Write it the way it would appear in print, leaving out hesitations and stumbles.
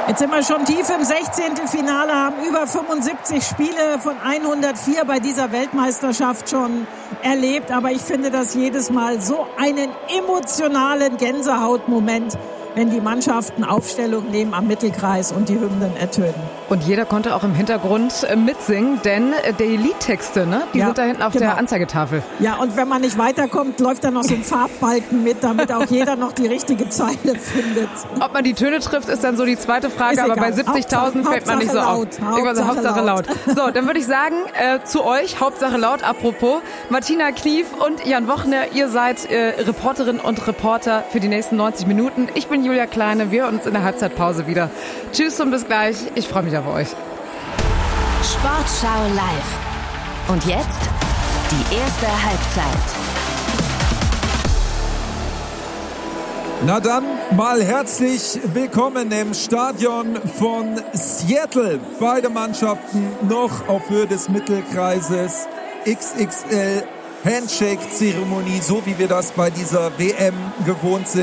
Jetzt sind wir schon tief im 16. Finale, haben über 75 Spiele von 104 bei dieser Weltmeisterschaft schon erlebt. Aber ich finde das jedes Mal so einen emotionalen Gänsehautmoment, wenn die Mannschaften Aufstellung nehmen am Mittelkreis und die Hymnen ertönen. Und jeder konnte auch im Hintergrund mitsingen, denn die Liedtexte, ne, die sind da hinten auf der Anzeigetafel. Ja, und wenn man nicht weiterkommt, läuft da noch so ein Farbbalken mit, damit auch jeder noch die richtige Zeile findet. Ob man die Töne trifft, ist dann so die zweite Frage, aber bei 70.000 fällt man nicht so auf. Hauptsache laut. So, dann würde ich sagen, zu euch, Hauptsache laut, apropos, Martina Knief und Jan Wochner, ihr seid Reporterin und Reporter für die nächsten 90 Minuten. Ich bin Julia Kleine, wir hören uns in der Halbzeitpause wieder. Tschüss und bis gleich, ich freue mich auf euch. Sportschau live. Und jetzt die erste Halbzeit. Na dann mal herzlich willkommen im Stadion von Seattle. Beide Mannschaften noch auf Höhe des Mittelkreises. XXL Handshake-Zeremonie, so wie wir das bei dieser WM gewohnt sind.